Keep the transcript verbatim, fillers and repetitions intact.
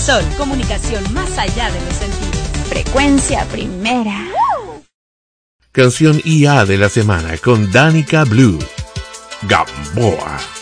Sol, comunicación más allá de los sentidos. Frecuencia primera. Canción I A de la semana con Danica Blue, Gamboa.